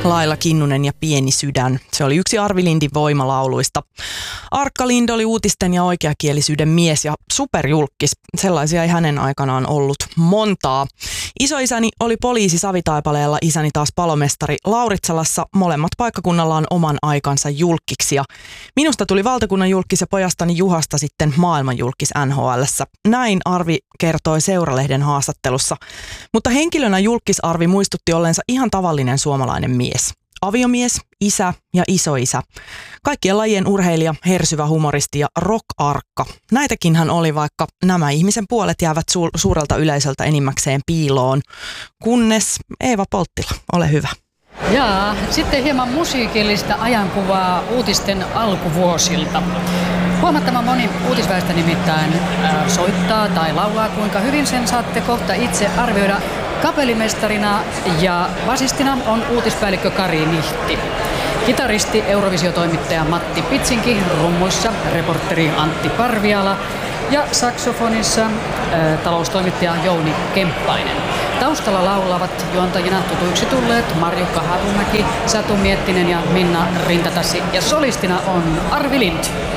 Laila Kinnunen ja Pieni sydän. Se oli yksi Arvi Lindin voimalauluista. Arkka Lind oli uutisten ja oikeakielisyyden mies ja superjulkkis. Sellaisia ei hänen aikanaan ollut montaa. Isoisäni oli poliisi Savitaipaleella, isäni taas palomestari Lauritsalassa. Molemmat paikkakunnalla on oman aikansa julkkiksia. Minusta tuli valtakunnan julkkis ja pojastani Juhasta sitten maailman julkkis NHL:ssä. Näin Arvi kertoi Seuralehden haastattelussa. Mutta henkilönä julkkis Arvi muistutti ollensa ihan tavallinen suomalainen mies. Aviomies, isä ja isoisä. Kaikkien lajien urheilija, hersyvä humoristi ja rock-arkka. Näitäkin hän oli, vaikka nämä ihmisen puolet jäävät suurelta yleisöltä enimmäkseen piiloon. Kunnes Eeva Polttila, ole hyvä. Ja sitten hieman musiikillista ajankuvaa uutisten alkuvuosilta. Huomattavan moni uutisväestö nimittäin soittaa tai laulaa, kuinka hyvin sen saatte kohta itse arvioida. Kapellimestarina ja basistina on uutispäällikkö Kari Nihti. Kitaristi, Eurovisio-toimittaja Matti Pitsinki, rummuissa reporteri Antti Parviala ja saksofonissa taloustoimittaja Jouni Kemppainen. Taustalla laulavat juontajina tutuiksi tulleet Marjukka Harumäki, Satu Miettinen ja Minna Rintatassi. Ja solistina on Arvi Lind.